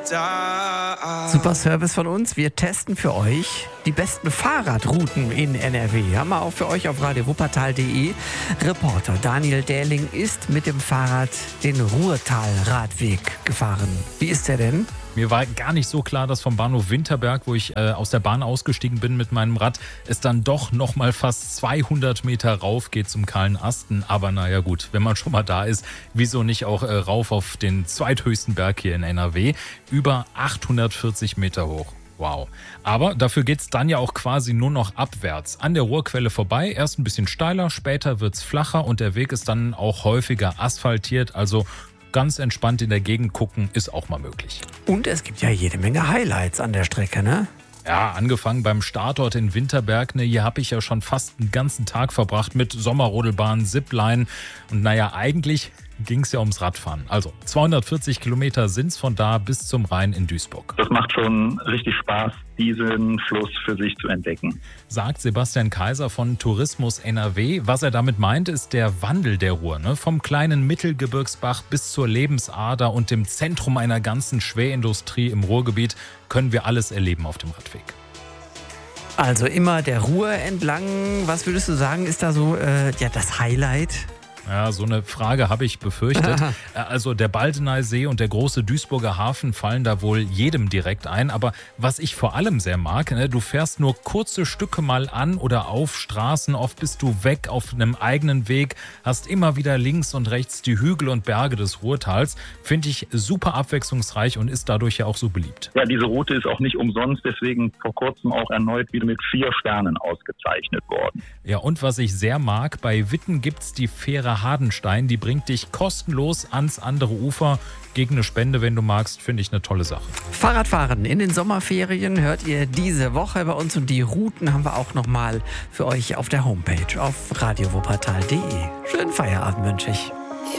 Super Service von uns. Wir testen für euch die besten Fahrradrouten in NRW. Haben wir auch für euch auf radiowuppertal.de. Reporter Daniel Dähling ist mit dem Fahrrad den Ruhrtal-Radweg gefahren. Wie ist der denn? Mir war gar nicht so klar, dass vom Bahnhof Winterberg, wo ich aus der Bahn ausgestiegen bin mit meinem Rad, es dann doch noch mal fast 200 Meter rauf geht zum Kahlen Asten. Aber naja gut, wenn man schon mal da ist, wieso nicht auch rauf auf den zweithöchsten Berg hier in NRW? Über 840 Meter hoch. Wow. Aber dafür geht's dann ja auch quasi nur noch abwärts. An der Ruhrquelle vorbei, erst ein bisschen steiler, später wird's flacher und der Weg ist dann auch häufiger asphaltiert, also ganz entspannt in der Gegend gucken ist auch mal möglich. Und es gibt ja jede Menge Highlights an der Strecke, ne? Ja, angefangen beim Startort in Winterberg. Ne, hier habe ich ja schon fast einen ganzen Tag verbracht mit Sommerrodelbahn, Zipline. Und naja, eigentlich ging es ja ums Radfahren. Also 240 Kilometer sind es von da bis zum Rhein in Duisburg. Das macht schon richtig Spaß, diesen Fluss für sich zu entdecken. Sagt Sebastian Kaiser von Tourismus NRW. Was er damit meint, ist der Wandel der Ruhr. Ne? Vom kleinen Mittelgebirgsbach bis zur Lebensader und dem Zentrum einer ganzen Schwerindustrie im Ruhrgebiet können wir alles erleben auf dem Radweg. Also immer der Ruhr entlang. Was würdest du sagen, ist da so das Highlight? Ja, so eine Frage habe ich befürchtet. Also der Baldeneysee und der große Duisburger Hafen fallen da wohl jedem direkt ein. Aber was ich vor allem sehr mag, ne, du fährst nur kurze Stücke mal an oder auf Straßen. Oft bist du weg auf einem eigenen Weg, hast immer wieder links und rechts die Hügel und Berge des Ruhrtals. Finde ich super abwechslungsreich und ist dadurch ja auch so beliebt. Ja, diese Route ist auch nicht umsonst, deswegen vor kurzem auch erneut wieder mit 4 Sternen ausgezeichnet worden. Ja, und was ich sehr mag, bei Witten gibt's die Fähre Hardenstein, die bringt dich kostenlos ans andere Ufer. Gegen eine Spende, wenn du magst, finde ich eine tolle Sache. Fahrradfahren in den Sommerferien hört ihr diese Woche bei uns und die Routen haben wir auch nochmal für euch auf der Homepage auf radiowuppertal.de. Schönen Feierabend wünsche ich.